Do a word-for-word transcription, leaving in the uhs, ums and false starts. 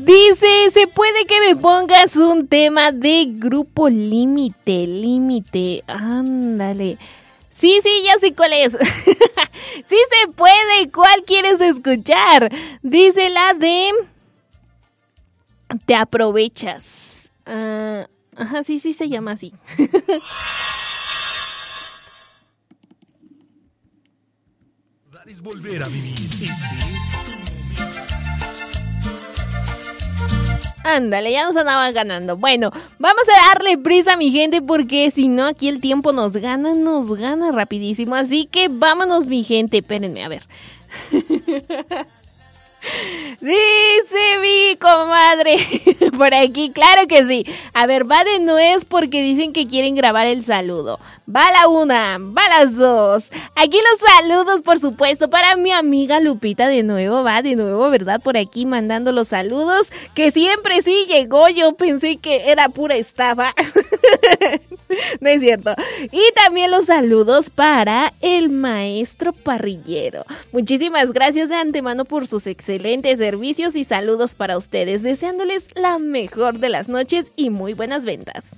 Dice, ¿se puede que me pongas un tema de Grupo Límite? Límite, ándale. Sí, sí, ya sé cuál es. Sí se puede, ¿cuál quieres escuchar? Dice la de... Te aprovechas. Uh, ajá, sí, sí se llama así. Es volver a vivir. Ándale, ya nos andaban ganando. Bueno, vamos a darle prisa, mi gente, porque si no, aquí el tiempo nos gana, nos gana rapidísimo. Así que vámonos, mi gente. Espérenme, a ver. Dice mi comadre por aquí, claro que sí. A ver, va de nuez porque dicen que quieren grabar el saludo. Va la una, va las dos. Aquí los saludos, por supuesto, para mi amiga Lupita de nuevo. Va de nuevo, ¿verdad? Por aquí mandando los saludos. Que siempre sí llegó. Yo pensé que era pura estafa. No es cierto. Y también los saludos para el maestro parrillero. Muchísimas gracias de antemano por sus excelentes servicios y saludos para ustedes. Deseándoles la mejor de las noches y muy buenas ventas.